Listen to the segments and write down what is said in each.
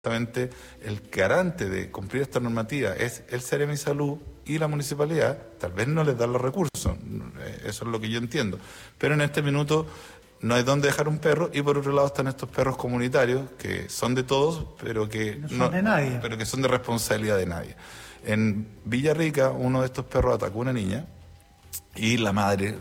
justamente el garante de cumplir esta normativa es el Ceremi Salud y la municipalidad, tal vez no les dan los recursos, eso es lo que yo entiendo, pero en este minuto no hay dónde dejar un perro y por otro lado están estos perros comunitarios que son de todos, pero que no son de nadie, pero que son de responsabilidad de nadie. En Villarrica uno de estos perros atacó a una niña y la madre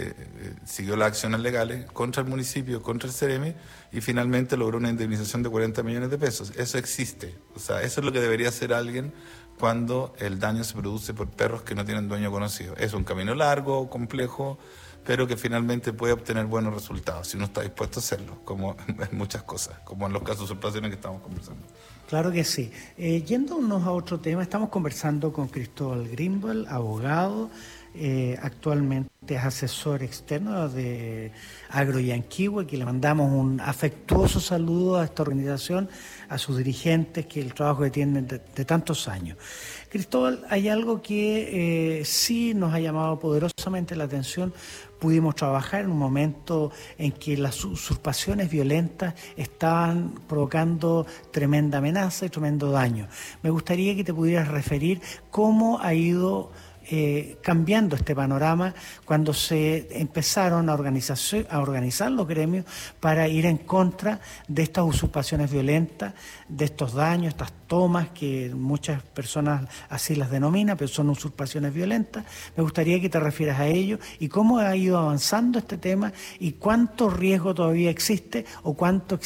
siguió las acciones legales contra el municipio, contra el Ceremi, y finalmente logró una indemnización de 40 millones de pesos. Eso existe. O sea, eso es lo que debería hacer alguien cuando el daño se produce por perros que no tienen dueño conocido. Es un camino largo, complejo, pero que finalmente puede obtener buenos resultados si uno está dispuesto a hacerlo, como en muchas cosas, como en los casos de usurpaciones que estamos conversando. Claro que sí. Yéndonos a otro tema, estamos conversando con Cristóbal Greenwald, abogado, actualmente es asesor externo de Agroyanquihue, que le mandamos un afectuoso saludo a esta organización, a sus dirigentes, que el trabajo que tienen de tantos años. Cristóbal, hay algo que sí nos ha llamado poderosamente la atención. Pudimos trabajar en un momento en que las usurpaciones violentas estaban provocando tremenda amenaza y tremendo daño. Me gustaría que te pudieras referir cómo ha ido cambiando este panorama cuando se empezaron a organizar los gremios para ir en contra de estas usurpaciones violentas, de estos daños, estas tomas que muchas personas así las denominan, pero son usurpaciones violentas. Me gustaría que te refieras a ello y cómo ha ido avanzando este tema y cuánto riesgo todavía existe o cuánto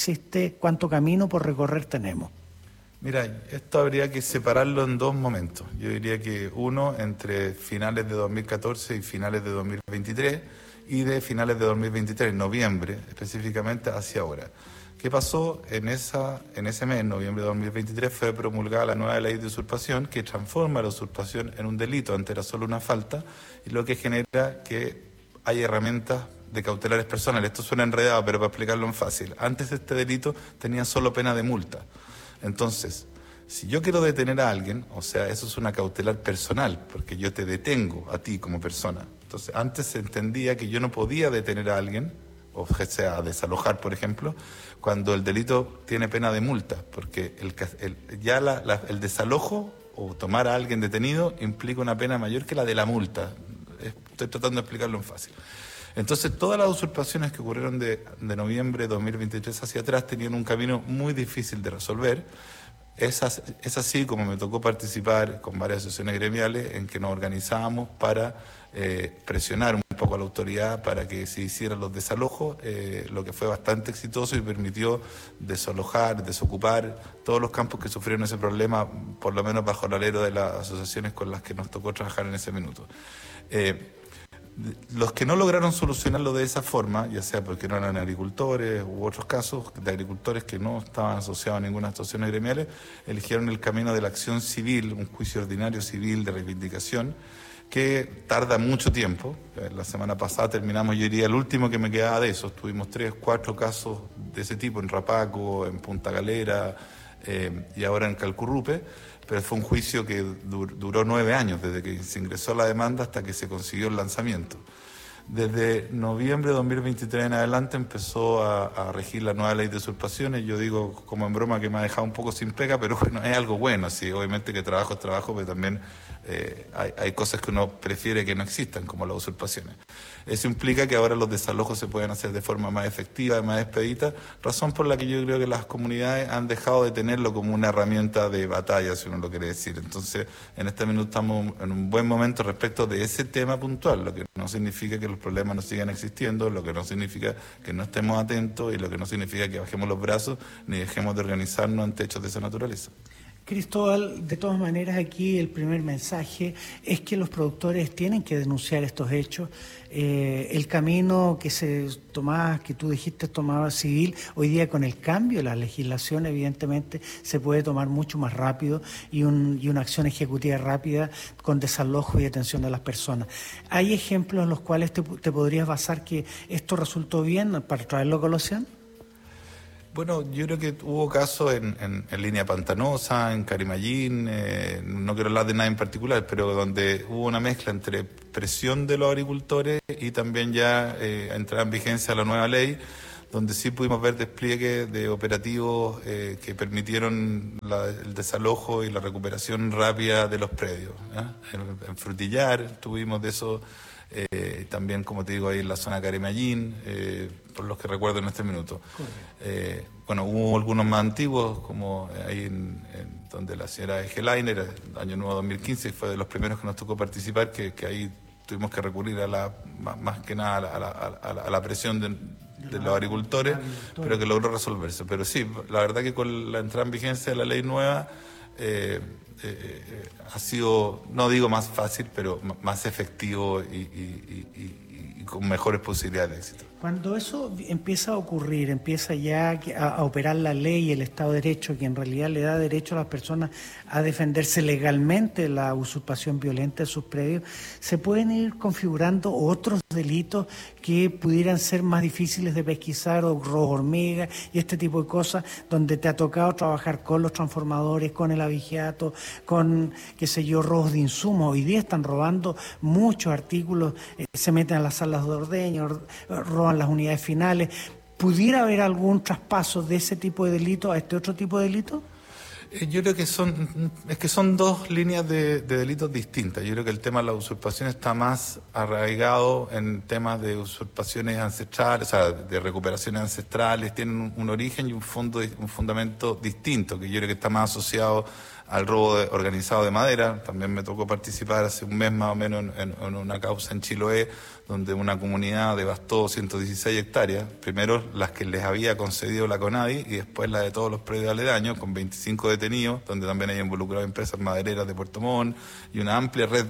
camino por recorrer tenemos. Mira, esto habría que separarlo en dos momentos. Yo diría que uno entre finales de 2014 y finales de 2023 y de finales de 2023, noviembre específicamente, hacia ahora. ¿Qué pasó? En ese mes, noviembre de 2023, fue promulgada la nueva ley de usurpación que transforma la usurpación en un delito, antes era solo una falta, y lo que genera que hay herramientas de cautelares personales. Esto suena enredado, pero para explicarlo en fácil. Antes este delito tenía solo pena de multa. Entonces, si yo quiero detener a alguien, o sea, eso es una cautelar personal, porque yo te detengo a ti como persona. Entonces, antes se entendía que yo no podía detener a alguien, o sea, desalojar, por ejemplo, cuando el delito tiene pena de multa, porque el desalojo o tomar a alguien detenido implica una pena mayor que la de la multa. Estoy tratando de explicarlo en fácil. Entonces, todas las usurpaciones que ocurrieron de noviembre de 2023 hacia atrás tenían un camino muy difícil de resolver. Es así como me tocó participar con varias sesiones gremiales en que nos organizábamos para presionar un poco a la autoridad para que se hicieran los desalojos, lo que fue bastante exitoso y permitió desalojar, desocupar todos los campos que sufrieron ese problema, por lo menos bajo el alero de las asociaciones con las que nos tocó trabajar en ese minuto. Los que no lograron solucionarlo de esa forma, ya sea porque no eran agricultores u otros casos de agricultores que no estaban asociados a ninguna asociación gremiales, eligieron el camino de la acción civil, un juicio ordinario civil de reivindicación, que tarda mucho tiempo. La semana pasada terminamos, yo diría, el último que me quedaba de esos. Tuvimos 3, 4 casos de ese tipo en Rapaco, en Punta Galera y ahora en Calcurrupe. Pero fue un juicio que duró 9 años, desde que se ingresó la demanda hasta que se consiguió el lanzamiento. Desde noviembre de 2023 en adelante empezó a regir la nueva ley de usurpaciones. Yo digo como en broma que me ha dejado un poco sin pega, pero bueno, es algo bueno. Sí, obviamente que trabajo es trabajo, pero también hay cosas que uno prefiere que no existan, como las usurpaciones. Eso implica que ahora los desalojos se pueden hacer de forma más efectiva, más expedita, razón por la que yo creo que las comunidades han dejado de tenerlo como una herramienta de batalla, si uno lo quiere decir. Entonces, en este minuto estamos en un buen momento respecto de ese tema puntual, lo que no significa que los problemas no sigan existiendo, lo que no significa que no estemos atentos y lo que no significa que bajemos los brazos ni dejemos de organizarnos ante hechos de esa naturaleza. Cristóbal, de todas maneras aquí el primer mensaje es que los productores tienen que denunciar estos hechos. El camino que tú dijiste tomaba civil, hoy día con el cambio de la legislación evidentemente se puede tomar mucho más rápido y una acción ejecutiva rápida con desalojo y detención de las personas. ¿Hay ejemplos en los cuales te podrías basar que esto resultó bien para traerlo a colación? Bueno, yo creo que hubo casos en Línea Pantanosa, en Carimayín, no quiero hablar de nada en particular, pero donde hubo una mezcla entre presión de los agricultores y también ya entraba en vigencia la nueva ley, donde sí pudimos ver despliegue de operativos que permitieron el desalojo y la recuperación rápida de los predios. En Frutillar tuvimos de eso, también, como te digo, ahí en la zona Caremallín, por los que recuerdo en este minuto. Bueno, hubo algunos más antiguos, como ahí donde la señora Egelainer, año nuevo 2015, fue de los primeros que nos tocó participar, que ahí tuvimos que recurrir más que nada a la presión de los agricultores, pero que logró resolverse. Pero sí, la verdad que con la entrada en vigencia de la ley nueva ha sido, no digo más fácil, pero más efectivo y con mejores posibilidades de éxito. Cuando eso empieza a ocurrir, empieza ya a operar la ley y el Estado de Derecho, que en realidad le da derecho a las personas a defenderse legalmente la usurpación violenta de sus predios, ¿se pueden ir configurando otros delitos que pudieran ser más difíciles de pesquisar, o robo hormiga y este tipo de cosas, donde te ha tocado trabajar con los transformadores, con el abigeato, con, qué sé yo, robos de insumos? Hoy día están robando muchos artículos, se meten a las salas de ordeño, roban las unidades finales. ¿Pudiera haber algún traspaso de ese tipo de delito a este otro tipo de delito? Yo creo que son dos líneas de delitos distintas. Yo creo que el tema de la usurpación está más arraigado en temas de usurpaciones ancestrales, o sea, de recuperaciones ancestrales, tienen un origen y un fundamento distinto, que yo creo que está más asociado al robo organizado de madera. También me tocó participar hace un mes más o menos en una causa en Chiloé, donde una comunidad devastó 116 hectáreas, primero las que les había concedido la CONADI y después la de todos los predios aledaños, con 25 detenidos, donde también hay involucrado empresas madereras de Puerto Montt y una amplia red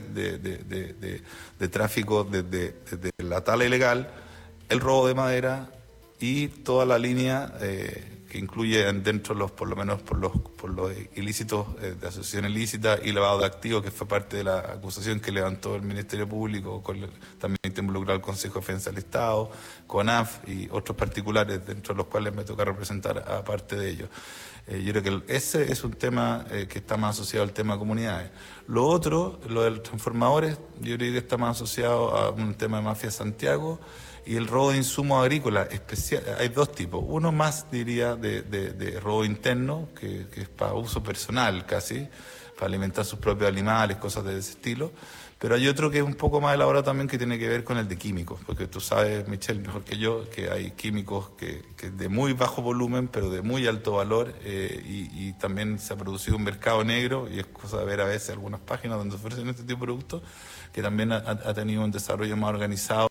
de tráfico desde la tala ilegal, el robo de madera y toda la línea que incluye dentro por lo menos por los ilícitos de asociación ilícita y lavado de activos, que fue parte de la acusación que levantó el Ministerio Público, también está involucrado el Consejo de Defensa del Estado, CONAF y otros particulares, dentro de los cuales me toca representar a parte de ellos. Yo creo que ese es un tema que está más asociado al tema de comunidades. Lo otro, lo de los transformadores, yo creo que está más asociado a un tema de mafia Santiago. Y el robo de insumos agrícolas, hay dos tipos. Uno más, diría, de robo interno, que es para uso personal casi, para alimentar sus propios animales, cosas de ese estilo. Pero hay otro que es un poco más elaborado también, que tiene que ver con el de químicos, porque tú sabes, Michelle, mejor que yo, que hay químicos que de muy bajo volumen, pero de muy alto valor, y también se ha producido un mercado negro, y es cosa de ver a veces algunas páginas donde ofrecen este tipo de productos, que también ha tenido un desarrollo más organizado.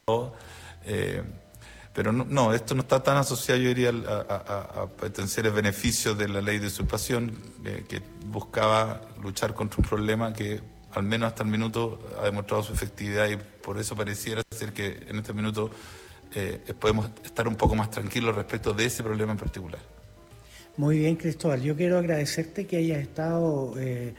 Pero no, esto no está tan asociado, yo diría, a potenciales beneficios de la ley de usurpación, que buscaba luchar contra un problema que al menos hasta el minuto ha demostrado su efectividad, y por eso pareciera ser que en este minuto podemos estar un poco más tranquilos respecto de ese problema en particular. Muy bien, Cristóbal. Yo quiero agradecerte que hayas estado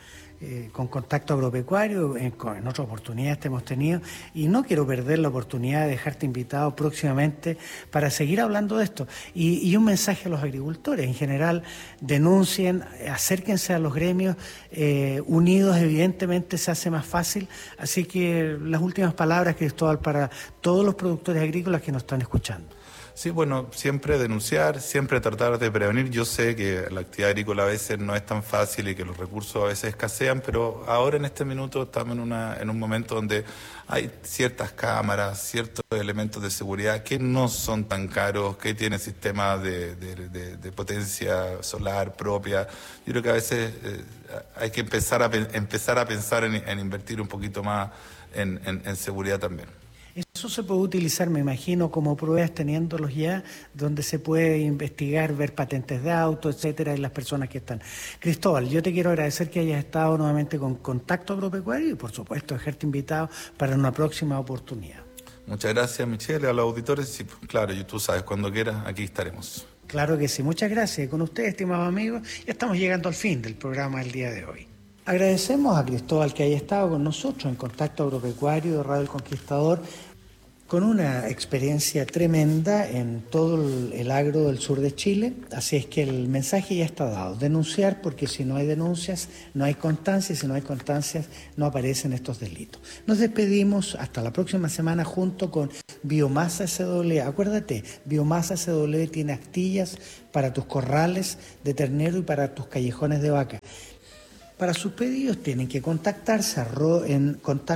con Contacto Agropecuario, en otras oportunidades que hemos tenido, y no quiero perder la oportunidad de dejarte invitado próximamente para seguir hablando de esto. Y un mensaje a los agricultores en general: denuncien, acérquense a los gremios, unidos evidentemente se hace más fácil. Así que las últimas palabras, Cristóbal, para todos los productores agrícolas que nos están escuchando. Sí, bueno, siempre denunciar, siempre tratar de prevenir. Yo sé que la actividad agrícola a veces no es tan fácil y que los recursos a veces escasean, pero ahora en este minuto estamos en un momento donde hay ciertas cámaras, ciertos elementos de seguridad que no son tan caros, que tienen sistemas de potencia solar propia. Yo creo que a veces hay que empezar a pensar en invertir un poquito más en seguridad también. Eso se puede utilizar, me imagino, como pruebas, teniéndolos ya, donde se puede investigar, ver patentes de auto, etcétera, y las personas que están. Cristóbal, yo te quiero agradecer que hayas estado nuevamente con Contacto Agropecuario y, por supuesto, dejarte invitado para una próxima oportunidad. Muchas gracias, Michelle, a los auditores. Sí, claro, y tú sabes, cuando quieras, aquí estaremos. Claro que sí. Muchas gracias. Con ustedes, estimados amigos, ya estamos llegando al fin del programa del día de hoy. Agradecemos a Cristóbal que haya estado con nosotros en Contacto Agropecuario de Radio El Conquistador, con una experiencia tremenda en todo el agro del sur de Chile. Así es que el mensaje ya está dado: denunciar, porque si no hay denuncias, no hay constancia, y si no hay constancias, no aparecen estos delitos. Nos despedimos hasta la próxima semana junto con Biomasa SW. Acuérdate, Biomasa SW tiene astillas para tus corrales de ternero y para tus callejones de vaca. Para sus pedidos tienen que contactarse en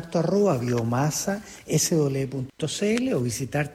contacto@biomasasw.cl o visitar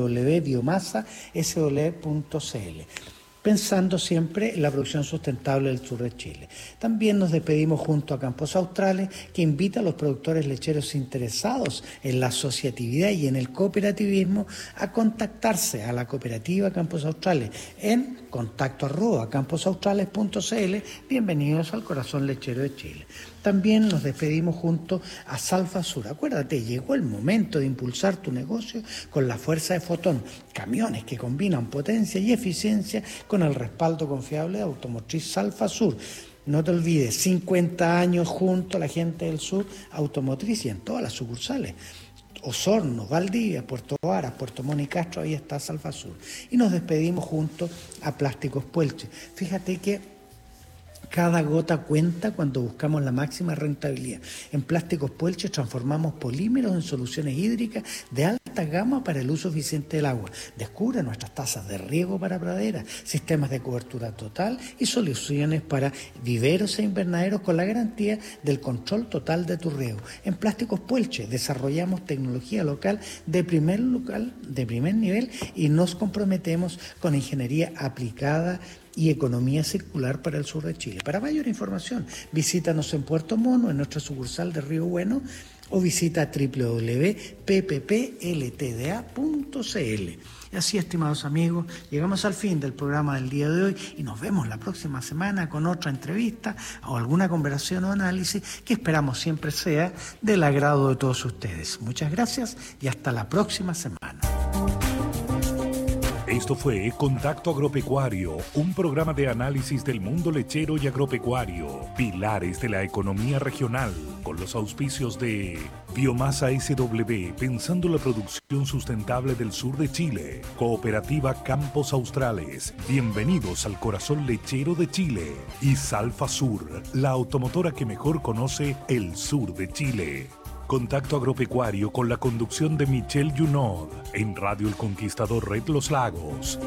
www.biomasasw.cl, pensando siempre en la producción sustentable del sur de Chile. También nos despedimos junto a Campos Australes, que invita a los productores lecheros interesados en la asociatividad y en el cooperativismo a contactarse a la cooperativa Campos Australes en contacto@camposaustrales.cl. Bienvenidos al corazón lechero de Chile. También nos despedimos junto a Salfasur. Acuérdate, llegó el momento de impulsar tu negocio con la fuerza de Fotón. Camiones que combinan potencia y eficiencia con el respaldo confiable de Automotriz Salfasur. No te olvides, 50 años junto a la gente del sur, Automotriz, y en todas las sucursales. Osorno, Valdivia, Puerto Varas, Puerto Montt y Castro, ahí está Salfasur. Y nos despedimos junto a Plásticos Puelche. Fíjate que cada gota cuenta cuando buscamos la máxima rentabilidad. En Plásticos Puelche transformamos polímeros en soluciones hídricas de alta gama para el uso eficiente del agua. Descubre nuestras tazas de riego para praderas, sistemas de cobertura total y soluciones para viveros e invernaderos con la garantía del control total de tu riego. En Plásticos Puelche desarrollamos tecnología local de primer nivel y nos comprometemos con ingeniería aplicada y economía circular para el sur de Chile. Para mayor información, visítanos en Puerto Montt, en nuestra sucursal de Río Bueno, o visita www.pppltda.cl. Y así, estimados amigos, llegamos al fin del programa del día de hoy y nos vemos la próxima semana con otra entrevista o alguna conversación o análisis que esperamos siempre sea del agrado de todos ustedes. Muchas gracias y hasta la próxima semana. Esto fue Contacto Agropecuario, un programa de análisis del mundo lechero y agropecuario, pilares de la economía regional, con los auspicios de Biomasa SW, pensando la producción sustentable del sur de Chile, Cooperativa Campos Australes, bienvenidos al corazón lechero de Chile, y Salfasur, la automotora que mejor conoce el sur de Chile. Contacto Agropecuario con la conducción de Michelle Junod en Radio El Conquistador Red Los Lagos.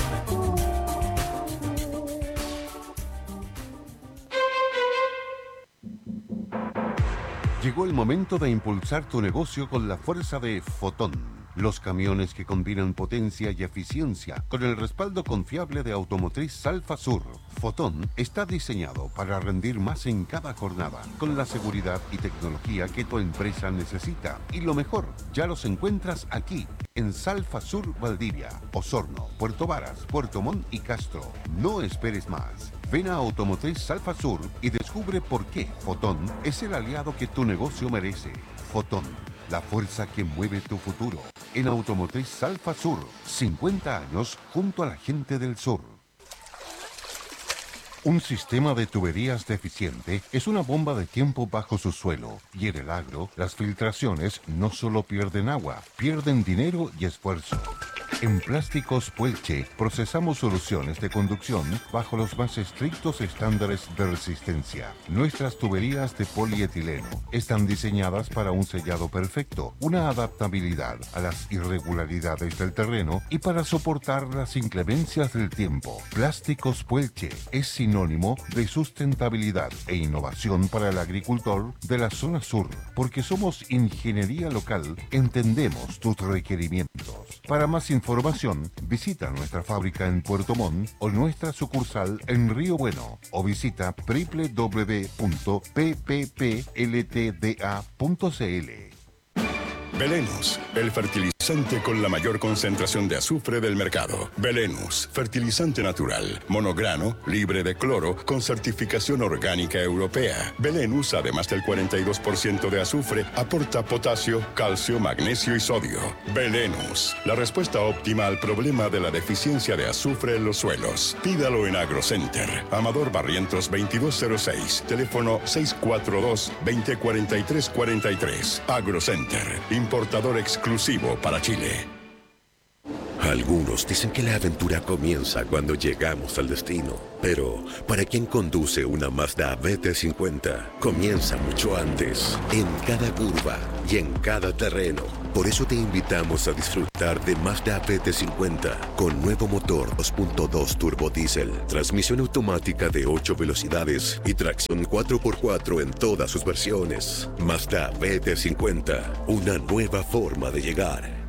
Llegó el momento de impulsar tu negocio con la fuerza de Fotón. Los camiones que combinan potencia y eficiencia con el respaldo confiable de Automotriz Salfasur. Fotón está diseñado para rendir más en cada jornada, con la seguridad y tecnología que tu empresa necesita. Y lo mejor, ya los encuentras aquí, en Salfasur Valdivia, Osorno, Puerto Varas, Puerto Montt y Castro. No esperes más. Ven a Automotriz Salfasur y descubre por qué Fotón es el aliado que tu negocio merece. Fotón, la fuerza que mueve tu futuro. En Automotriz Salfasur, 50 años junto a la gente del sur. Un sistema de tuberías deficiente es una bomba de tiempo bajo su suelo, y en el agro, las filtraciones no solo pierden agua, pierden dinero y esfuerzo. En Plásticos Puelche procesamos soluciones de conducción bajo los más estrictos estándares de resistencia. Nuestras tuberías de polietileno están diseñadas para un sellado perfecto, una adaptabilidad a las irregularidades del terreno y para soportar las inclemencias del tiempo. Plásticos Puelche es sinónimo de sustentabilidad e innovación para el agricultor de la zona sur, porque somos ingeniería local, entendemos tus requerimientos. Para más información, visita nuestra fábrica en Puerto Montt o nuestra sucursal en Río Bueno o visita www.ppppltda.cl. Belenus, el fertilizante con la mayor concentración de azufre del mercado. Belenus, fertilizante natural, monograno, libre de cloro, con certificación orgánica europea. Belenus, además del 42% de azufre, aporta potasio, calcio, magnesio y sodio. Belenus, la respuesta óptima al problema de la deficiencia de azufre en los suelos. Pídalo en AgroCenter. Amador Barrientos 2206, teléfono 642-2043-43. AgroCenter, importador exclusivo para Chile. Algunos dicen que la aventura comienza cuando llegamos al destino, pero para quien conduce una Mazda BT50, comienza mucho antes, en cada curva y en cada terreno. Por eso te invitamos a disfrutar de Mazda BT50 con nuevo motor 2.2 turbo diésel, transmisión automática de 8 velocidades y tracción 4x4 en todas sus versiones. Mazda BT50, una nueva forma de llegar.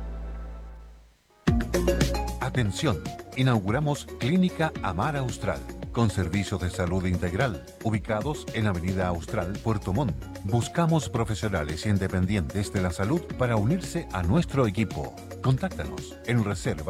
Atención, inauguramos Clínica Amar Austral, con servicios de salud integral, ubicados en Avenida Austral, Puerto Montt. Buscamos profesionales independientes de la salud para unirse a nuestro equipo. Contáctanos en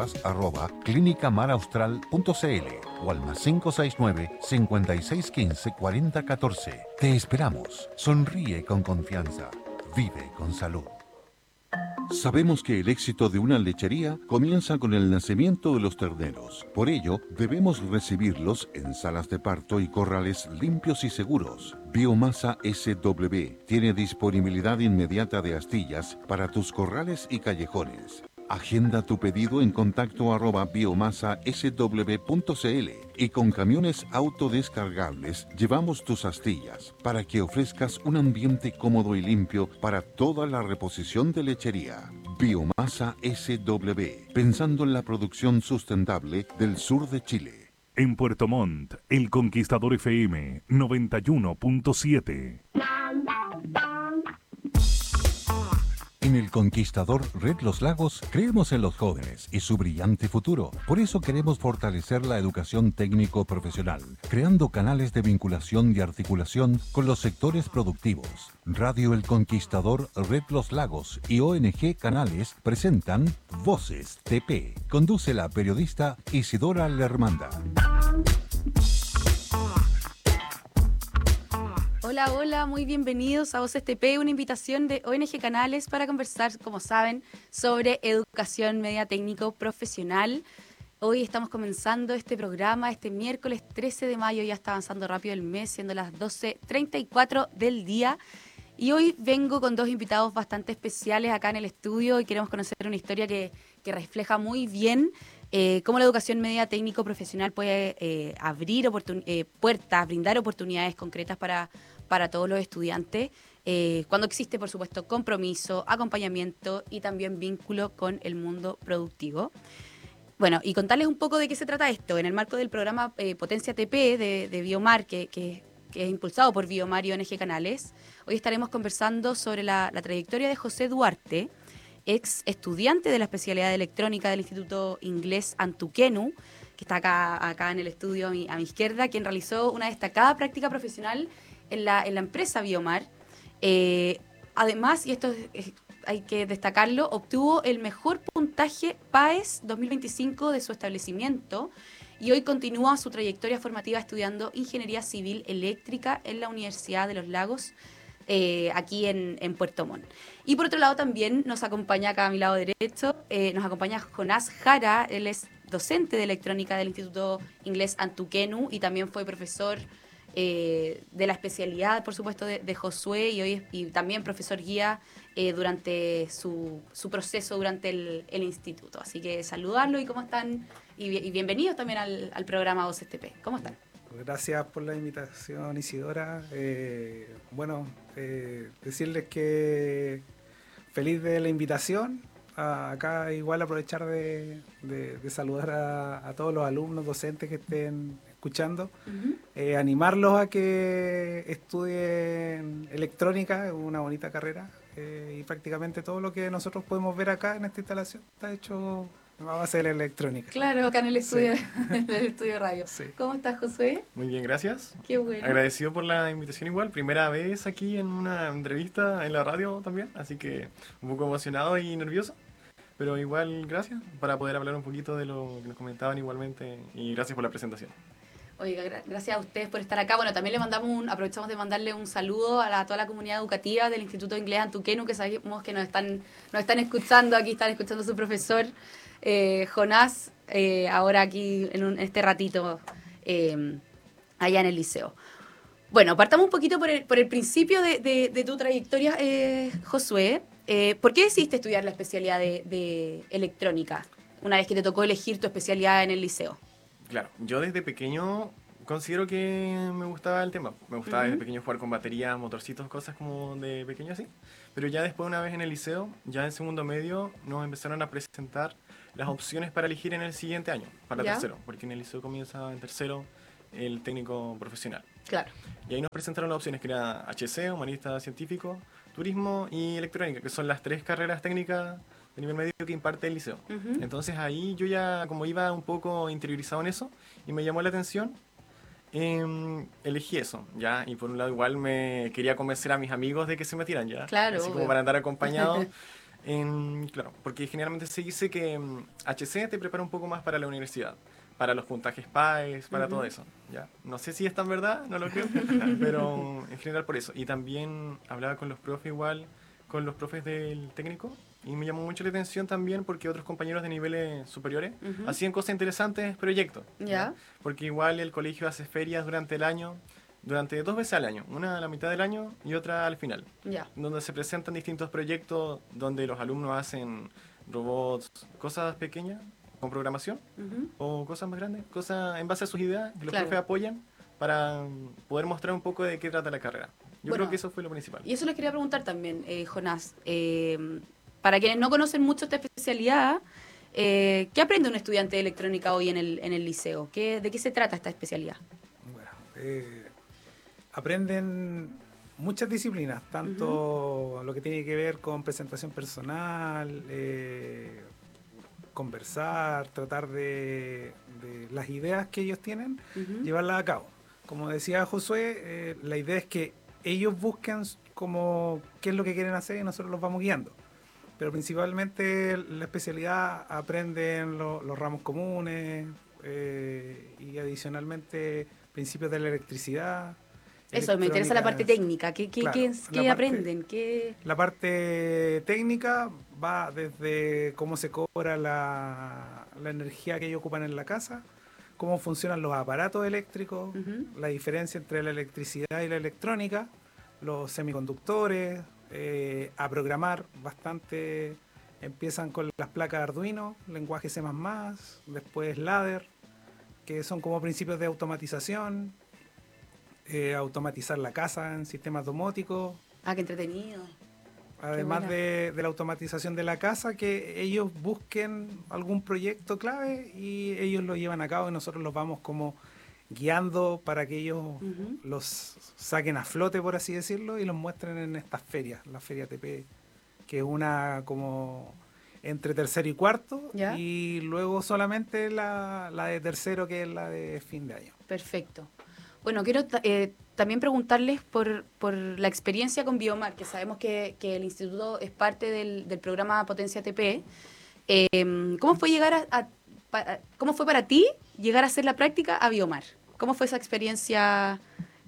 reservas@clinicamaraustral.cl o al +569 5615 4014. Te esperamos. Sonríe con confianza. Vive con salud. Sabemos que el éxito de una lechería comienza con el nacimiento de los terneros. Por ello, debemos recibirlos en salas de parto y corrales limpios y seguros. Biomasa SW tiene disponibilidad inmediata de astillas para tus corrales y callejones. Agenda tu pedido en contacto @biomasasw.cl y con camiones autodescargables llevamos tus astillas para que ofrezcas un ambiente cómodo y limpio para toda la reposición de lechería. Biomasa SW, pensando en la producción sustentable del sur de Chile. En Puerto Montt, El Conquistador FM 91.7. En El Conquistador Red Los Lagos creemos en los jóvenes y su brillante futuro. Por eso queremos fortalecer la educación técnico-profesional, creando canales de vinculación y articulación con los sectores productivos. Radio El Conquistador Red Los Lagos y ONG Canales presentan Voces TP. Conduce la periodista Isidora Lermanda. Hola, hola, muy bienvenidos a Voces TP, una invitación de ONG Canales para conversar, como saben, sobre educación media técnico profesional. Hoy estamos comenzando este programa, este miércoles 13 de mayo, ya está avanzando rápido el mes, siendo las 12:34 del día. Y hoy vengo con dos invitados bastante especiales acá en el estudio y queremos conocer una historia que refleja muy bien cómo la educación media técnico profesional puede abrir puertas, brindar oportunidades concretas para todos los estudiantes, cuando existe, por supuesto, compromiso, acompañamiento y también vínculo con el mundo productivo. Bueno, y contarles un poco de qué se trata esto. En el marco del programa Potencia TP de Biomar, que es impulsado por Biomar y ONG Canales, hoy estaremos conversando sobre la trayectoria de José Duarte, ex estudiante de la especialidad de electrónica del Instituto Inglés Antuquenu, que está acá en el estudio a mi izquierda, quien realizó una destacada práctica profesional en la empresa Biomar. Además, y esto hay que destacarlo, obtuvo el mejor puntaje PAES 2025 de su establecimiento y hoy continúa su trayectoria formativa estudiando Ingeniería Civil Eléctrica en la Universidad de los Lagos, aquí en Puerto Montt. Y por otro lado también nos acompaña acá a mi lado derecho, nos acompaña Jonás Jara. Él es docente de electrónica del Instituto Inglés Antuquenu y también fue profesor de la especialidad, por supuesto, de Josué y también profesor guía durante su proceso durante el instituto. Así que saludarlo y cómo están, y bienvenidos también al programa Voces TP. ¿Cómo están? Gracias por la invitación, Isidora. Decirles que feliz de la invitación. Acá igual aprovechar de saludar a todos los alumnos, docentes que estén escuchando. Uh-huh. Animarlos a que estudien electrónica, es una bonita carrera. Y prácticamente todo lo que nosotros podemos ver acá en esta instalación está hecho a base de la electrónica. Claro, acá en el estudio, sí. en el estudio de radio. Sí. ¿Cómo estás, Josué? Muy bien, gracias. Qué bueno. Agradecido por la invitación igual. Primera vez aquí en una entrevista en la radio también, así que un poco emocionado y nervioso. Pero igual, gracias, para poder hablar un poquito de lo que nos comentaban igualmente, y gracias por la presentación. Oiga, gracias a ustedes por estar acá. Bueno, también aprovechamos de mandarle un saludo a toda la comunidad educativa del Instituto Inglés Antuquenu, que sabemos que nos están escuchando, aquí están escuchando a su profesor, Jonás, ahora aquí en este ratito allá en el liceo. Bueno, partamos un poquito por el principio de tu trayectoria, Josué. ¿Por qué decidiste estudiar la especialidad de electrónica? una vez que te tocó elegir tu especialidad en el liceo? Claro, yo desde pequeño considero que me gustaba el tema. Me gustaba desde pequeño jugar con baterías, motorcitos, cosas como de pequeño así. Pero ya después, una vez en el liceo, ya en segundo medio, nos empezaron a presentar las opciones para elegir en el siguiente año, para tercero. Porque en el liceo comienza en tercero el técnico profesional. Claro. Y ahí nos presentaron las opciones que era HC, humanista científico, turismo y electrónica, que son las 3 carreras técnicas de nivel medio que imparte el liceo. Entonces ahí yo ya como iba un poco interiorizado en eso y me llamó la atención, elegí eso, ¿ya? Y por un lado igual me quería convencer a mis amigos de que se metieran, ¿ya? Claro. Así como para andar acompañado. Claro, porque generalmente se dice que HC te prepara un poco más para la universidad, para los puntajes PAES, para todo eso, ¿ya? No sé si es tan verdad, no lo creo, pero en general por eso. Y también hablaba con los profes igual, con los profes del técnico, y me llamó mucho la atención también porque otros compañeros de niveles superiores hacían cosas interesantes, proyectos, ¿ya? Porque igual el colegio hace ferias durante el año, durante 2 veces al año, una a la mitad del año y otra al final, donde se presentan distintos proyectos donde los alumnos hacen robots, cosas pequeñas con programación o cosas más grandes, cosas en base a sus ideas que los profes apoyan para poder mostrar un poco de qué trata la carrera. Yo creo que eso fue lo principal. Y eso les quería preguntar también, Jonás. Para quienes no conocen mucho esta especialidad, ¿qué aprende un estudiante de electrónica hoy en el liceo? ¿De qué se trata esta especialidad? Bueno, aprenden muchas disciplinas, tanto lo que tiene que ver con presentación personal, conversar, tratar de las ideas que ellos tienen, llevarlas a cabo. Como decía Josué, la idea es que ellos busquen como qué es lo que quieren hacer y nosotros los vamos guiando. Pero principalmente la especialidad aprenden los ramos comunes y adicionalmente principios de la electricidad. Eso, me interesa la parte técnica. ¿Qué aprenden? La parte técnica va desde cómo se cobra la energía que ellos ocupan en la casa, cómo funcionan los aparatos eléctricos, la diferencia entre la electricidad y la electrónica, los semiconductores, a programar bastante. Empiezan con las placas Arduino, lenguaje C++, después ladder, que son como principios de automatización, automatizar la casa en sistemas domóticos. Ah, qué entretenido. Además de la automatización de la casa, que ellos busquen algún proyecto clave y ellos lo llevan a cabo y nosotros los vamos como guiando para que ellos los saquen a flote, por así decirlo, y los muestren en estas ferias, la Feria TP, que es una como entre tercero y cuarto, y luego solamente la de tercero, que es la de fin de año. Perfecto. Bueno, quiero también preguntarles por la experiencia con Biomar, que sabemos que el instituto es parte del programa Potencia TP. ¿Cómo fue para ti llegar a hacer la práctica a Biomar? ¿Cómo fue esa experiencia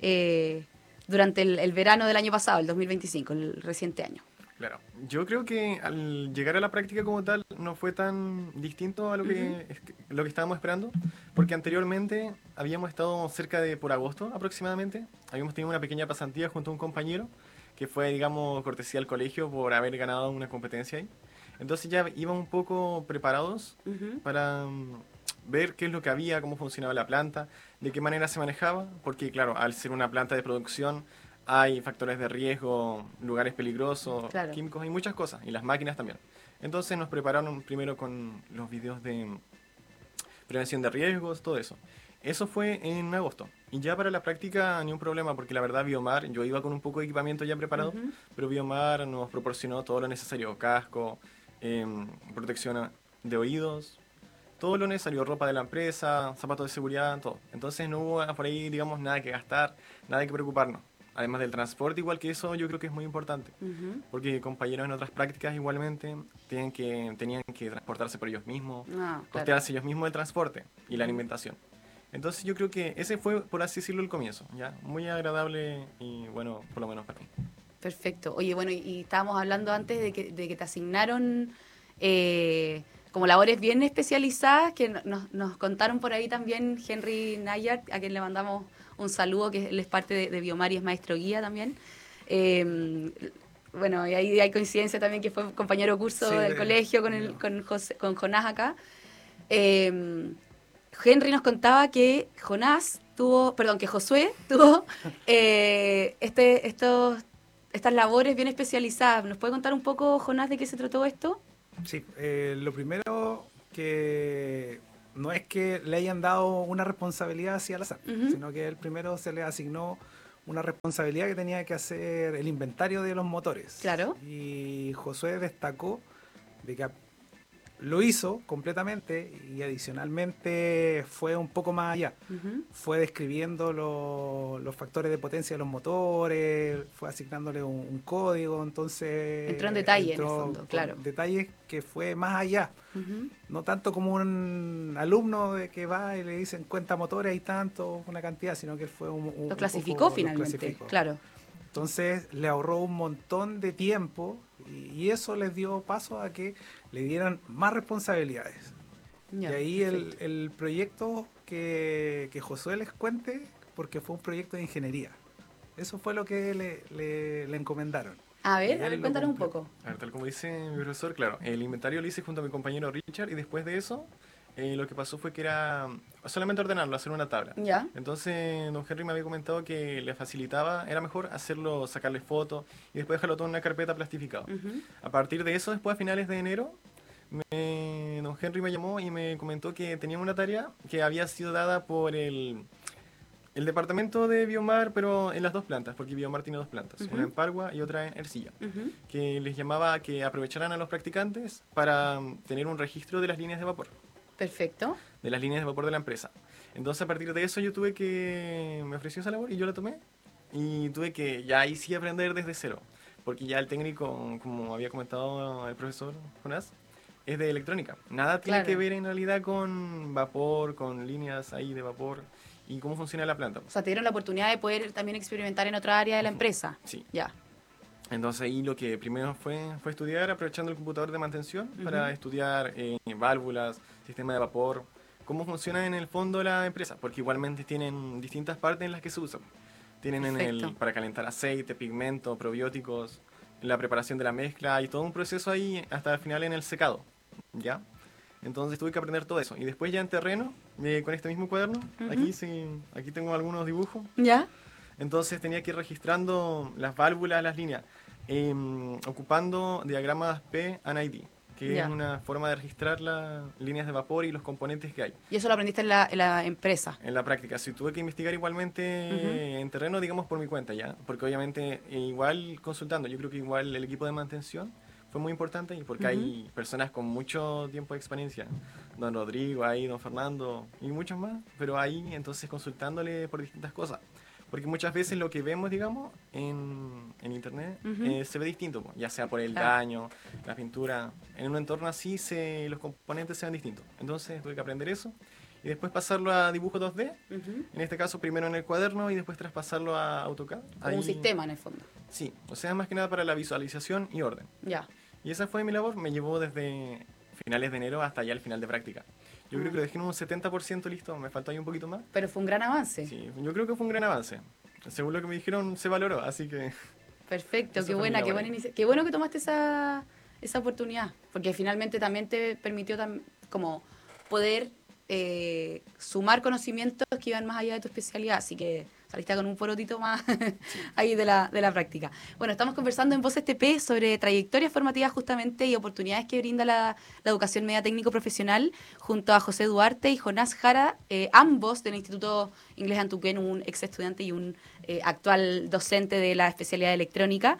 durante el verano del año pasado, el 2025, el reciente año? Claro, yo creo que al llegar a la práctica como tal no fue tan distinto a lo que estábamos esperando, porque anteriormente habíamos estado cerca de por agosto aproximadamente, habíamos tenido una pequeña pasantía junto a un compañero que fue, digamos, cortesía al colegio por haber ganado una competencia ahí. Entonces ya íbamos un poco preparados para ver qué es lo que había, cómo funcionaba la planta, de qué manera se manejaba, porque claro, al ser una planta de producción hay factores de riesgo, lugares peligrosos, químicos, hay muchas cosas, y las máquinas también. Entonces nos prepararon primero con los videos de prevención de riesgos, todo eso. Eso fue en agosto. Y ya para la práctica ni un problema, porque la verdad Biomar, yo iba con un poco de equipamiento ya preparado, pero Biomar nos proporcionó todo lo necesario, casco, protección de oídos, todo lo necesario, ropa de la empresa, zapatos de seguridad, todo. Entonces no hubo por ahí, digamos, nada que gastar, nada que preocuparnos. Además del transporte, igual que eso, yo creo que es muy importante. Porque compañeros en otras prácticas igualmente tenían que transportarse por ellos mismos, costearse ellos mismos el transporte y la alimentación. Entonces yo creo que ese fue, por así decirlo, el comienzo, ¿ya? Muy agradable y bueno, por lo menos para mí. Perfecto. Oye, bueno, y estábamos hablando antes de que te asignaron como labores bien especializadas, que nos contaron por ahí también Henry Nayar, a quien le mandamos un saludo, que él es parte de Biomar y es maestro guía también. Bueno, y ahí hay coincidencia también que fue compañero curso del colegio con Jonás acá. Henry nos contaba que que Josué tuvo estas labores bien especializadas. ¿Nos puede contar un poco, Jonás, de qué se trató esto? Sí, lo primero que no es que le hayan dado una responsabilidad así al azar, sino que el primero se le asignó una responsabilidad que tenía que hacer el inventario de los motores. Claro. Y Josué destacó de que lo hizo completamente y adicionalmente fue un poco más allá. Fue describiendo los factores de potencia de los motores, fue asignándole un código, entonces... Entró en detalle, en el fondo, claro. Detalles que fue más allá. No tanto como un alumno de que va y le dicen cuenta motores y tanto, una cantidad, sino que fue lo clasificó finalmente, claro. Entonces le ahorró un montón de tiempo y eso les dio paso a que le dieran más responsabilidades. Ya, y ahí el proyecto que Josué les cuente, porque fue un proyecto de ingeniería. Eso fue lo que le encomendaron. A ver, cuéntanos un poco. A ver, tal como dice mi profesor, claro, el inventario lo hice junto a mi compañero Richard y después de eso lo que pasó fue que era solamente ordenarlo, hacer una tabla. ¿Ya? Entonces, don Henry me había comentado que le facilitaba, era mejor hacerlo, sacarle fotos y después dejarlo todo en una carpeta plastificado. A partir de eso, después a finales de enero, don Henry me llamó y me comentó que tenía una tarea que había sido dada por el departamento de Biomar, pero en las dos plantas, porque Biomar tiene dos plantas, una en Pargua y otra en Ercilla, que les llamaba a que aprovecharan a los practicantes para tener un registro de las líneas de vapor. Perfecto. De las líneas de vapor de la empresa. Entonces, a partir de eso, me ofreció esa labor y yo la tomé. Y tuve que ya ahí sí aprender desde cero. Porque ya el técnico, como había comentado el profesor Jonás, es de electrónica. Nada tiene que ver en realidad con vapor, con líneas ahí de vapor y cómo funciona la planta. O sea, te dieron la oportunidad de poder también experimentar en otra área de la empresa. Sí. Ya. Entonces ahí lo que primero fue estudiar aprovechando el computador de mantención para estudiar válvulas, sistema de vapor, cómo funciona en el fondo la empresa, porque igualmente tienen distintas partes en las que se usan. Tienen para calentar aceite, pigmento, probióticos, la preparación de la mezcla, hay todo un proceso ahí hasta el final en el secado, ¿ya? Entonces tuve que aprender todo eso. Y después ya en terreno, con este mismo cuaderno, aquí tengo algunos dibujos. ¿Ya? Entonces tenía que ir registrando las válvulas, las líneas, ocupando diagramas P&ID, que es una forma de registrar las líneas de vapor y los componentes que hay. ¿Y eso lo aprendiste en la empresa? En la práctica, sí, tuve que investigar igualmente en terreno, digamos, por mi cuenta ya, porque obviamente igual consultando, yo creo que igual el equipo de mantención fue muy importante y porque hay personas con mucho tiempo de experiencia, don Rodrigo, ahí, don Fernando y muchos más, pero ahí entonces consultándole por distintas cosas. Porque muchas veces lo que vemos, digamos, en internet se ve distinto, ya sea por el daño, la pintura. En un entorno así los componentes se ven distintos. Entonces tuve que aprender eso y después pasarlo a dibujo 2D. En este caso primero en el cuaderno y después traspasarlo a AutoCAD. Como un sistema en el fondo. Sí, o sea, más que nada para la visualización y orden. Ya. Y esa fue mi labor, me llevó desde finales de enero hasta ya el final de práctica. Yo creo que lo dejé en un 70% listo, me faltó ahí un poquito más. Pero fue un gran avance. Sí, yo creo que fue un gran avance. Según lo que me dijeron, se valoró, así que... Perfecto, qué buena iniciativa. Qué bueno que tomaste esa oportunidad, porque finalmente también te permitió como poder sumar conocimientos que iban más allá de tu especialidad, así que saliste con un porotito más ahí de la práctica. Bueno, estamos conversando en Voces TP sobre trayectorias formativas justamente y oportunidades que brinda la educación media técnico profesional junto a José Duarte y Jonás Jara, ambos del Instituto Inglés Antuquén, un ex estudiante y un actual docente de la especialidad de electrónica.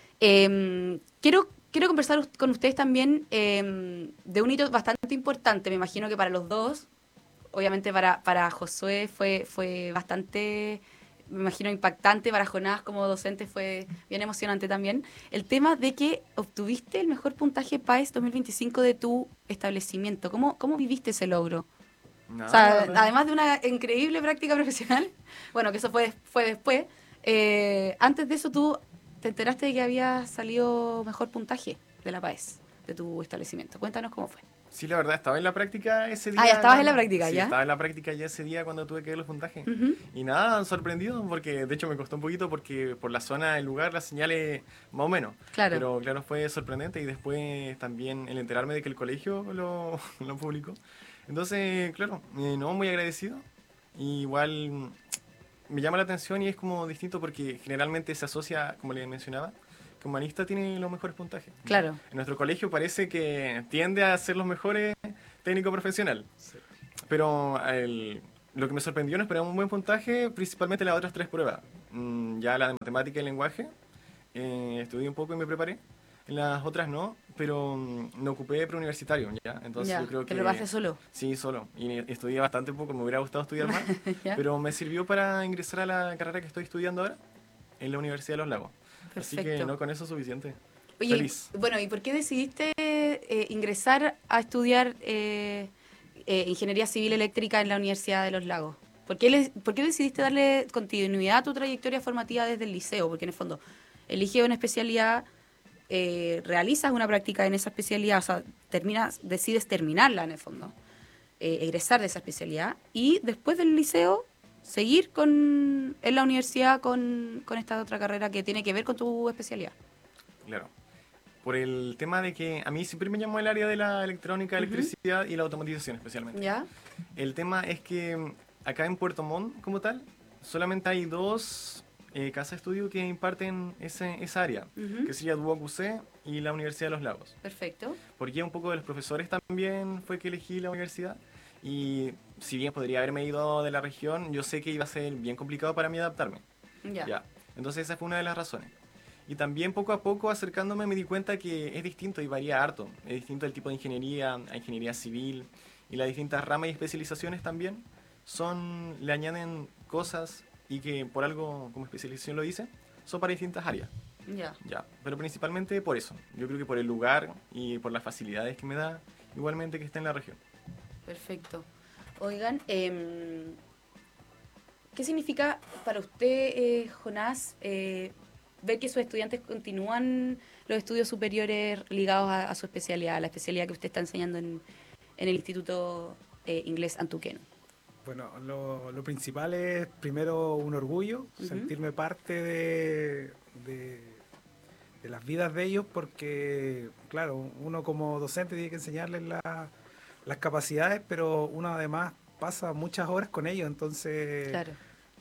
Quiero conversar con ustedes también de un hito bastante importante, me imagino que para los dos. Obviamente para Josué fue bastante, me imagino, impactante. Para Jonás como docente fue bien emocionante también. El tema de que obtuviste el mejor puntaje PAES 2025 de tu establecimiento. ¿Cómo viviste ese logro? O sea, además de una increíble práctica profesional, bueno, que eso fue después, antes de eso tú te enteraste de que había salido mejor puntaje de la PAES, de tu establecimiento. Cuéntanos cómo fue. Sí, la verdad, estaba en la práctica ese día. Ah, ya estabas en la práctica, sí, ¿ya? Estaba en la práctica ya ese día cuando tuve que ver los puntajes. Y nada, sorprendido, porque de hecho me costó un poquito porque por la zona, el lugar, las señales más o menos. Claro. Pero claro, fue sorprendente y después también el enterarme de que el colegio lo publicó. Entonces, claro, no, muy agradecido. Y igual me llama la atención y es como distinto porque generalmente se asocia, como le mencionaba, que humanista tiene los mejores puntajes. Claro. En nuestro colegio parece que tiende a ser los mejores técnico profesional. Sí. Pero lo que me sorprendió, no esperaba un buen puntaje, principalmente las otras 3 pruebas. Ya la de matemática y lenguaje, estudié un poco y me preparé. En las otras no, pero me ocupé preuniversitario, ¿ya? Entonces Ya, yo creo ¿te que... lo haces solo? Sí, solo. Y estudié bastante poco, me hubiera gustado estudiar más, ¿Ya? pero me sirvió para ingresar a la carrera que estoy estudiando ahora, en la Universidad de Los Lagos. Así que Perfecto. no, con eso es suficiente. Oye, Feliz. bueno, ¿y por qué decidiste ingresar a estudiar Ingeniería Civil Eléctrica en la Universidad de Los Lagos? ¿Por qué decidiste darle continuidad a tu trayectoria formativa desde el liceo? Porque en el fondo, eliges una especialidad, realizas una práctica en esa especialidad, o sea, decides terminarla en el fondo, egresar de esa especialidad, y después del liceo seguir en la universidad con esta otra carrera que tiene que ver con tu especialidad. Claro. Por el tema de que a mí siempre me llamó el área de la electrónica, electricidad y la automatización especialmente. ¿Ya? El tema es que acá en Puerto Montt, como tal, solamente hay 2 casas de estudio que imparten esa área, que sería Duoc UC y la Universidad de Los Lagos. Perfecto. Porque un poco de los profesores también fue que elegí la universidad. Y si bien podría haberme ido de la región, yo sé que iba a ser bien complicado para mí adaptarme. Ya. Entonces esa fue una de las razones. Y también poco a poco acercándome me di cuenta que es distinto y varía harto. Es distinto el tipo de ingeniería, a ingeniería civil y las distintas ramas y especializaciones también le añaden cosas y que por algo como especialización lo dice, son para distintas áreas. Ya. Pero principalmente por eso. Yo creo que por el lugar y por las facilidades que me da, igualmente que esté en la región. Perfecto. Oigan, ¿qué significa para usted, Jonás, ver que sus estudiantes continúan los estudios superiores ligados a su especialidad, a la especialidad que usted está enseñando en el Instituto Inglés Antuqueno? Bueno, lo principal es primero un orgullo, sentirme parte de las vidas de ellos, porque, claro, uno como docente tiene que enseñarles las capacidades, pero uno además pasa muchas horas con ellos, entonces Claro.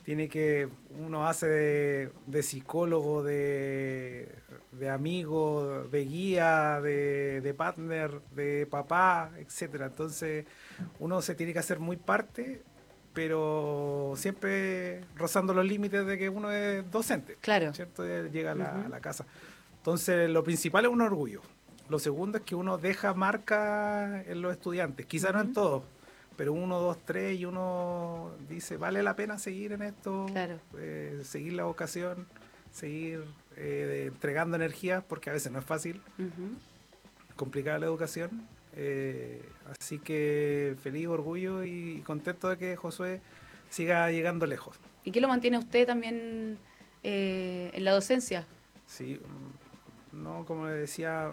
uno hace de psicólogo, de amigo, de guía, de partner, de papá, etcétera. Entonces uno se tiene que hacer muy parte, pero siempre rozando los límites de que uno es docente. Claro. ¿Cierto? Llega a la casa. Entonces lo principal es un orgullo. Lo segundo es que uno deja marca en los estudiantes, quizá no en todos, pero 1, 2, 3 y uno dice, vale la pena seguir en esto, Claro. seguir la vocación, seguir entregando energía, porque a veces no es fácil, complicada la educación. Así que feliz, orgullo y contento de que Josué siga llegando lejos. ¿Y qué lo mantiene a usted también en la docencia? Sí, no, como le decía,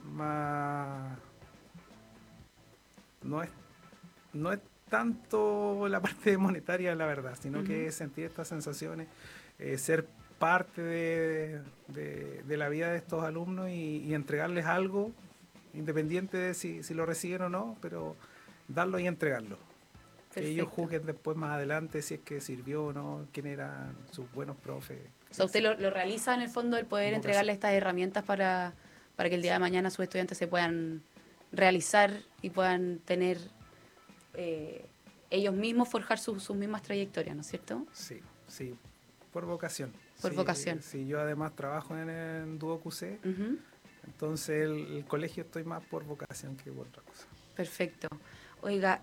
no es tanto la parte monetaria, la verdad, sino que es sentir estas sensaciones, ser parte de la vida de estos alumnos y entregarles algo, independiente de si lo reciben o no, pero darlo y entregarlo. Que ellos juzguen después más adelante si es que sirvió o no, quién eran sus buenos profes. O sea, usted lo realiza en el fondo el poder entregarle estas herramientas para que el día de mañana sus estudiantes se puedan realizar y puedan tener ellos mismos forjar sus mismas trayectorias, ¿no es cierto? Sí, por vocación. Por vocación. Sí, yo además trabajo en Duoc UC, entonces el colegio estoy más por vocación que por otra cosa. Perfecto. Oiga,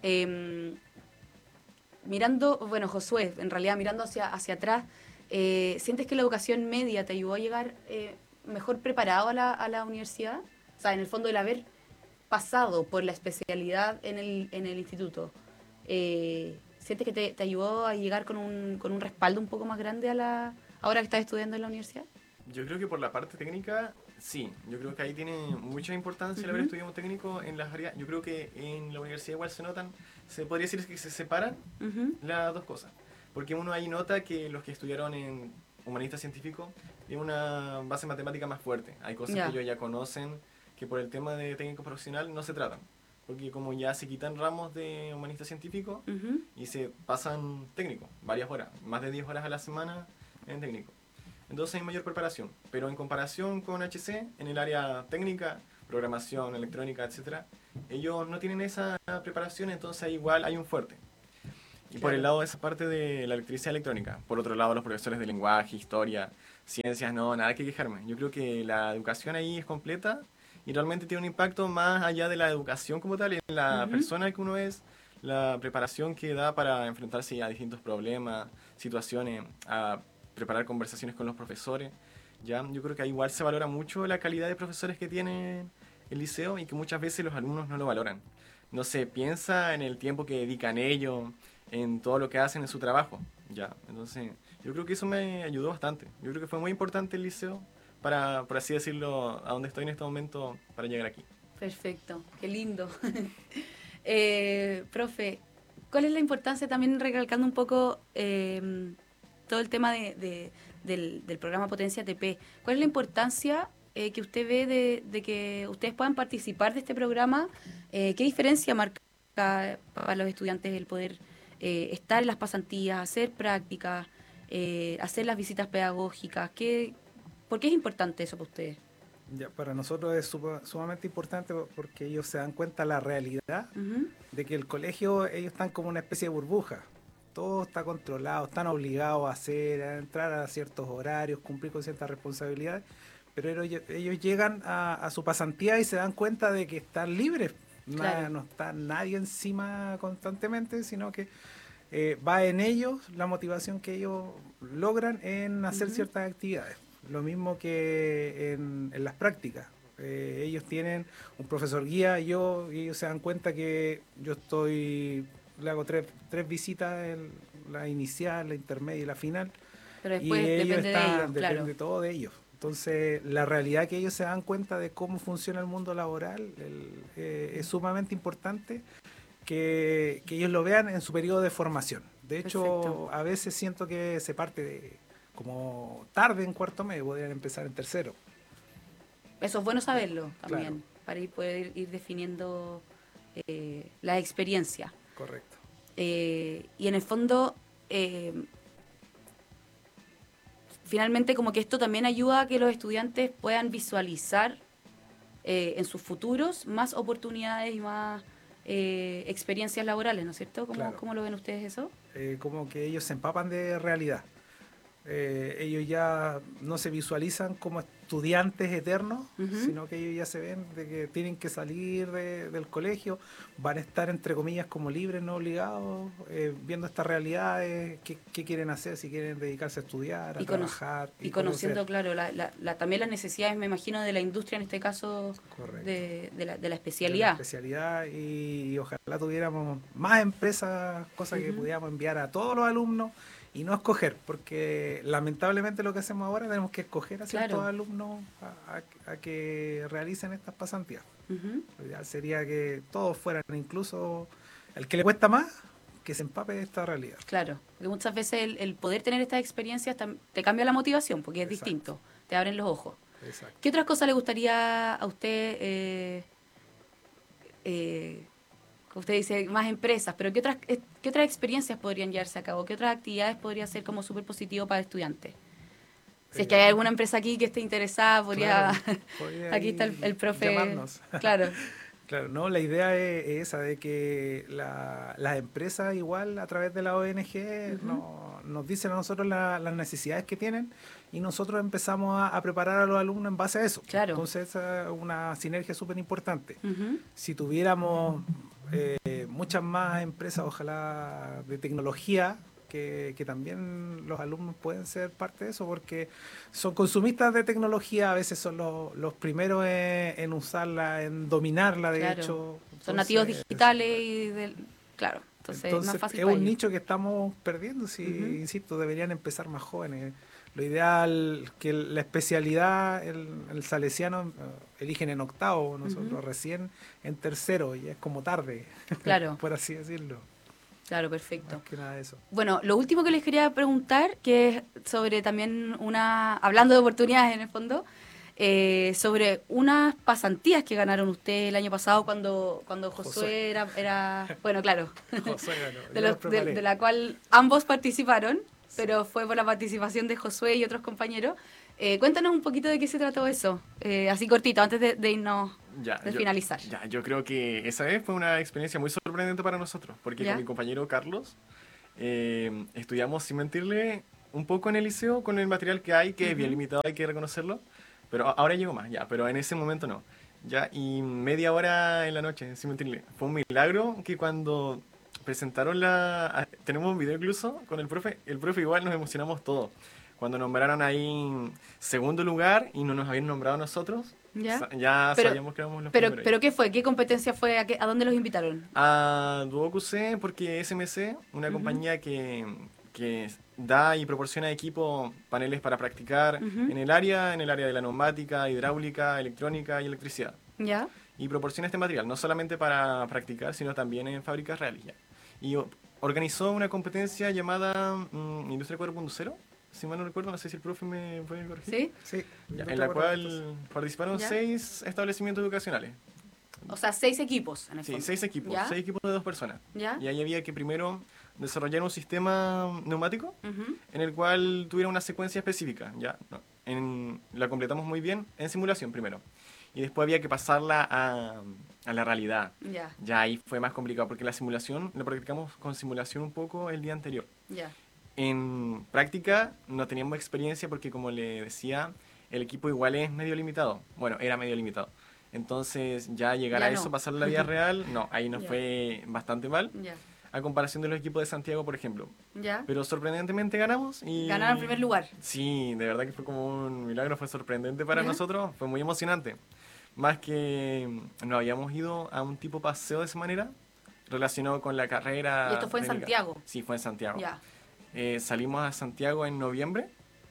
Josué, en realidad mirando hacia atrás, ¿sientes que la educación media te ayudó a llegar mejor preparado a la universidad? O sea, en el fondo el haber pasado por la especialidad en el instituto, ¿sientes que te ayudó a llegar con un respaldo un poco más grande ahora que estás estudiando en la universidad? Yo creo que por la parte técnica, sí. Yo creo que ahí tiene mucha importancia el haber estudiado un técnico en las áreas. Yo creo que en la universidad igual se podría decir que se separan las dos cosas. Porque uno ahí nota que los que estudiaron en humanista científico tienen una base matemática más fuerte. Hay cosas que ellos ya conocen que por el tema de técnico profesional no se tratan. porque como ya se quitan ramos de humanista científico y se pasan técnico, varias horas, más de 10 horas a la semana en técnico. Entonces hay mayor preparación, pero en comparación con HC, en el área técnica, programación, electrónica, etcétera, ellos no tienen esa preparación, entonces igual hay un fuerte. Y por el lado de esa parte de la electricidad electrónica, por otro lado los profesores de lenguaje, historia, ciencias, no, nada que quejarme. Yo creo que la educación ahí es completa y realmente tiene un impacto más allá de la educación como tal, en la persona que uno es, la preparación que da para enfrentarse a distintos problemas, situaciones, a preparar conversaciones con los profesores. ¿Ya? Yo creo que igual se valora mucho la calidad de profesores que tiene el liceo y que muchas veces los alumnos no lo valoran. No se piensa en el tiempo que dedican ellos, en todo lo que hacen en su trabajo. ¿Ya? Entonces, yo creo que eso me ayudó bastante. Yo creo que fue muy importante el liceo para, por así decirlo, a donde estoy en este momento para llegar aquí. Perfecto, qué lindo. Profe, ¿cuál es la importancia, también recalcando un poco todo el tema del programa Potencia TP, cuál es la importancia que usted ve de que ustedes puedan participar de este programa? ¿Qué diferencia marca para los estudiantes el poder estar en las pasantías, hacer prácticas, hacer las visitas pedagógicas? ¿Por qué es importante eso para ustedes? Ya, para nosotros es sumamente importante porque ellos se dan cuenta de la realidad de que el colegio, ellos están como una especie de burbuja. Todo está controlado, están obligados a entrar a ciertos horarios, cumplir con ciertas responsabilidades, pero ellos llegan a su pasantía y se dan cuenta de que están libres. Claro. No está nadie encima constantemente, sino que va en ellos la motivación que ellos logran en hacer ciertas actividades. Lo mismo que en las prácticas. Ellos tienen un profesor guía, y ellos se dan cuenta que yo le hago tres visitas, la inicial, la intermedia y la final. Pero después y ellos depende todo de ellos. Entonces, la realidad que ellos se dan cuenta de cómo funciona el mundo laboral es sumamente importante que ellos lo vean en su periodo de formación. De hecho, Perfecto. a veces siento que se parte como tarde en cuarto medio, podrían empezar en tercero. Eso es bueno saberlo también, Claro. para poder ir definiendo la experiencia. Correcto. Y en el fondo, finalmente como que esto también ayuda a que los estudiantes puedan visualizar en sus futuros más oportunidades y más experiencias laborales, ¿no es cierto? Claro. ¿Cómo lo ven ustedes eso? Como que ellos se empapan de realidad. Ellos ya no se visualizan como estudiantes eternos, sino que ellos ya se ven de que tienen que salir del colegio, van a estar entre comillas como libres, no obligados, viendo estas realidades, qué quieren hacer, si quieren dedicarse a estudiar, a trabajar. Y conociendo, claro, también las necesidades, me imagino, de la industria, en este caso, de la especialidad. De la especialidad, y ojalá tuviéramos más empresas, cosas que pudiéramos enviar a todos los alumnos y no escoger, porque lamentablemente lo que hacemos ahora tenemos que escoger a ciertos alumnos a que realicen estas pasantías. Lo ideal sería que todos fueran, incluso el que le cuesta más, que se empape de esta realidad. Claro, porque muchas veces el poder tener estas experiencias te cambia la motivación, porque es distinto, te abren los ojos. Exacto. ¿Qué otras cosas le gustaría a usted, usted dice más empresas, pero ¿qué otras experiencias podrían llevarse a cabo? ¿Qué otras actividades podría ser como súper positivo para estudiantes? Si es que hay alguna empresa aquí que esté interesada, podría aquí está el profe. Llamarnos. Claro. Claro, no, la idea es esa, de que las empresas igual a través de la ONG nos dicen a nosotros las necesidades que tienen y nosotros empezamos a preparar a los alumnos en base a eso. Claro. Entonces esa es una sinergia súper importante. Si tuviéramos muchas más empresas, ojalá de tecnología, que también los alumnos pueden ser parte de eso, porque son consumistas de tecnología, a veces son los primeros en usarla, en dominarla, de hecho. Entonces, son nativos digitales claro, entonces es más fácil. Es un nicho que estamos perdiendo, insisto, deberían empezar más jóvenes. Lo ideal que la especialidad, el salesiano eligen en octavo, nosotros recién en tercero, y es como tarde, claro. por así decirlo. Claro, perfecto. Más que nada de eso. Bueno, lo último que les quería preguntar, que es sobre también hablando de oportunidades en el fondo, sobre unas pasantías que ganaron ustedes el año pasado cuando Josué era bueno, claro, Josué ganó, de la cual ambos participaron, pero fue por la participación de Josué y otros compañeros. Cuéntanos un poquito de qué se trató eso, así cortito, antes de irnos, finalizar. Yo creo que esa vez fue una experiencia muy sorprendente para nosotros, porque ¿Ya? con mi compañero Carlos estudiamos, sin mentirle, un poco en el liceo con el material que hay, que es bien limitado, hay que reconocerlo, pero ahora llegó más, pero en ese momento no. Y media hora en la noche, sin mentirle. Fue un milagro que cuando presentaron tenemos un video incluso con el profe igual nos emocionamos todos. Cuando nombraron ahí segundo lugar y no nos habían nombrado nosotros, ya sabíamos que éramos los primeros. ¿Pero qué fue? ¿Qué competencia fue? ¿A dónde los invitaron? A Duoc-UC, porque SMC, una compañía que da y proporciona equipo, paneles para practicar en el área de la neumática, hidráulica, electrónica y electricidad. ¿Ya? Y proporciona este material, no solamente para practicar, sino también en fábricas reales. Y organizó una competencia llamada Industria 4.0, si mal no recuerdo, no sé si el profe me puede corregir. ¿Sí? En la cual participaron 6 establecimientos educacionales. O sea, 6 equipos, en el Sí, fondo. 6 equipos, ¿Ya? 6 equipos de 2 personas. ¿Ya? Y ahí había que primero desarrollar un sistema neumático en el cual tuviera una secuencia específica. La completamos muy bien en simulación primero. Y después había que pasarla a la realidad. Ya ahí fue más complicado porque la simulación, lo practicamos con simulación un poco el día anterior. En práctica no teníamos experiencia porque, como le decía, el equipo igual es medio limitado. Bueno, era medio limitado. Entonces ya llegar a eso, pasarlo a la vida real, no, ahí nos fue bastante mal. A comparación de los equipos de Santiago, por ejemplo. Pero sorprendentemente ganamos. Ganaron en primer lugar. Sí, de verdad que fue como un milagro, fue sorprendente para nosotros, fue muy emocionante. Más que nos habíamos ido a un tipo paseo de esa manera, relacionado con la carrera. ¿Y esto fue en Santiago? Sí, fue en Santiago. Salimos a Santiago en noviembre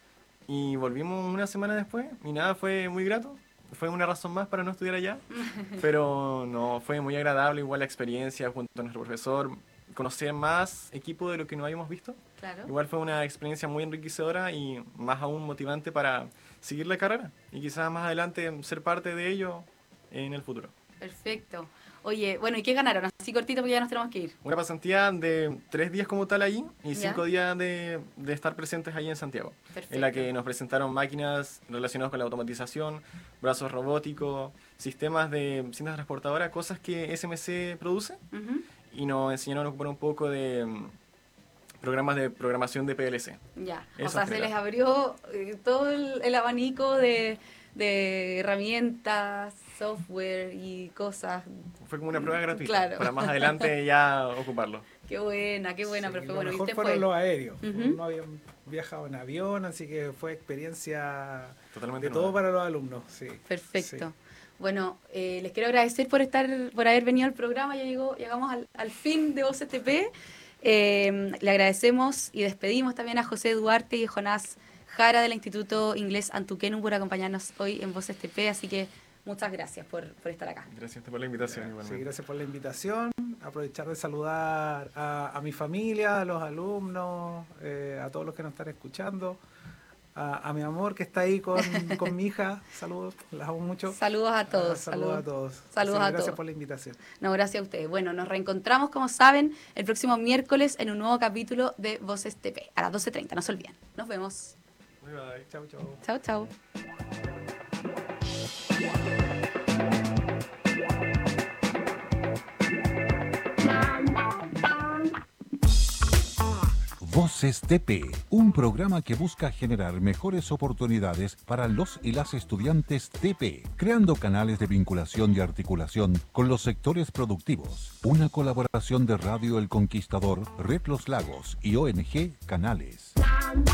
y volvimos una semana después y nada, fue muy grato. Fue una razón más para no estudiar allá, pero no, fue muy agradable igual la experiencia junto a nuestro profesor, conocer más equipo de lo que no habíamos visto. Claro. Igual fue una experiencia muy enriquecedora y más aún motivante para seguir la carrera y quizás más adelante ser parte de ello en el futuro. Perfecto. Oye, bueno, ¿y qué ganaron? Así cortito porque ya nos tenemos que ir. Una pasantía de 3 días como tal ahí y 5 días de estar presentes ahí en Santiago. Perfecto. En la que nos presentaron máquinas relacionadas con la automatización, brazos robóticos, sistemas de cintas transportadoras, cosas que SMC produce. Y nos enseñaron a ocupar un poco de programas de programación de PLC. O sea, se les abrió todo el abanico de herramientas, software y cosas. Fue como una prueba gratuita, claro, para más adelante ya ocuparlo. Qué buena, Sí, pero fue lo bueno. mejor fueron los aéreos. No habían viajado en avión, así que fue experiencia totalmente de todo para los alumnos. Sí. Perfecto. Sí. Bueno, les quiero agradecer por haber venido al programa. Llegamos al fin de Voces TP. Le agradecemos y despedimos también a José Duarte y Jonás Jara del Instituto Inglés Antuquenu por acompañarnos hoy en Voces TP, así que muchas gracias por estar acá. Gracias por la invitación. Igualmente. Sí, gracias por la invitación. Aprovechar de saludar a mi familia, a los alumnos, a todos los que nos están escuchando, a mi amor que está ahí con mi hija. Saludos, las amo mucho. Saludos a todos. Saludos a todos. Gracias por la invitación. No, gracias a ustedes. Bueno, nos reencontramos, como saben, el próximo miércoles en un nuevo capítulo de Voces TP, a las 12:30, no se olviden. Nos vemos. Bye, bye. Chau, chau. Chao, chao. Voces TP, un programa que busca generar mejores oportunidades para los y las estudiantes TP, creando canales de vinculación y articulación con los sectores productivos. Una colaboración de Radio El Conquistador, Red Los Lagos y ONG Canales.